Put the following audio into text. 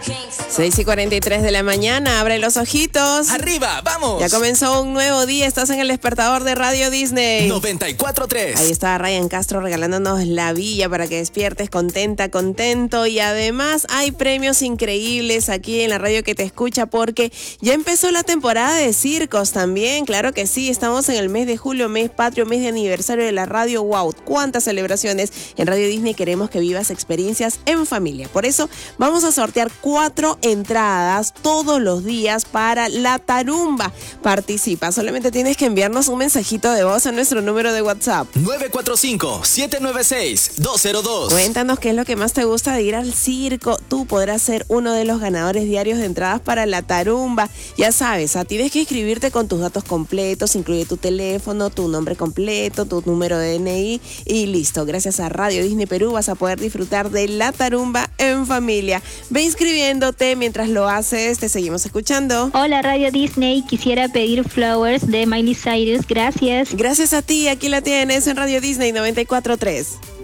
6:43 de la mañana, abre los ojitos. ¡Arriba, vamos! Ya comenzó un nuevo día, estás en el despertador de Radio Disney. 94.3. Ahí está Ryan Castro regalándonos la villa para que despiertes contenta, contento. Y además hay premios increíbles aquí en la radio que te escucha porque ya empezó la temporada de circos también. Claro que sí, estamos en el mes de julio, mes patrio, mes de aniversario de la radio. ¡Wow! ¡Cuántas celebraciones! En Radio Disney queremos que vivas experiencias en familia. Por eso vamos a sortear 4 entradas todos los días para la tarumba. Participa, solamente tienes que enviarnos un mensajito de voz a nuestro número de WhatsApp 945-796-202. Cuéntanos qué es lo que más te gusta de ir al circo. Tú podrás ser uno de los ganadores diarios de entradas para la tarumba. Ya sabes, tienes que inscribirte con tus datos completos, incluye tu teléfono, tu nombre completo, tu número de DNI y listo. Gracias a Radio Disney Perú vas a poder disfrutar de la tarumba en familia. Ve inscribiéndote. Mientras lo haces, te seguimos escuchando. Hola Radio Disney, quisiera pedir Flowers de Miley Cyrus, gracias. Gracias a ti, aquí la tienes en Radio Disney 94.3.